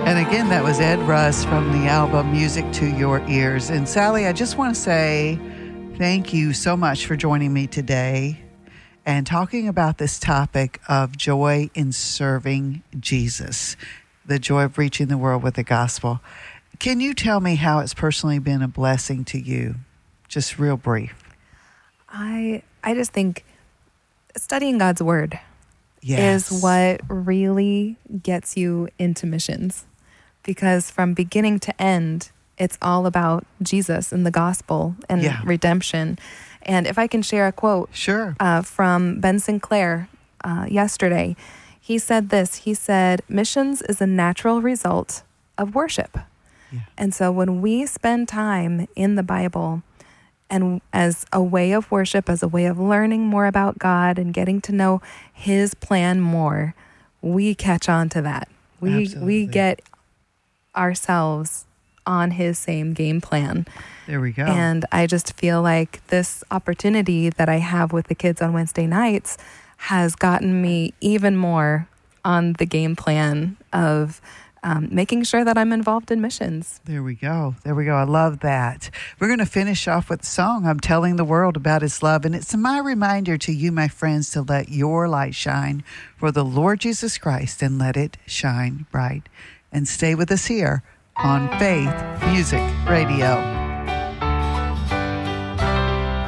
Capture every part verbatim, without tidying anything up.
And again, that was Ed Russ from the album Music to Your Ears. And Sally, I just want to say thank you so much for joining me today and talking about this topic of joy in serving Jesus, the joy of reaching the world with the gospel. Can you tell me how it's personally been a blessing to you? Just real brief. I I just think studying God's word Yes. is what really gets you into missions. Because from beginning to end, it's all about Jesus and the gospel and Yeah. redemption. And if I can share a quote Sure. uh, from Ben Sinclair uh, yesterday, he said this. He said, missions is a natural result of worship. Yeah. And so when we spend time in the Bible and as a way of worship, as a way of learning more about God and getting to know his plan more, we catch on to that. We Absolutely. we get ourselves on his same game plan. There we go. And I just feel like this opportunity that I have with the kids on Wednesday nights has gotten me even more on the game plan of um, making sure that I'm involved in missions. There we go. There we go. I love that. We're going to finish off with a song, I'm Telling the World About His Love. And it's my reminder to you, my friends, to let your light shine for the Lord Jesus Christ and let it shine bright. And stay with us here on Faith Music Radio.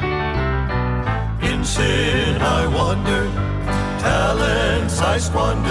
In sin I wandered, talents I squandered.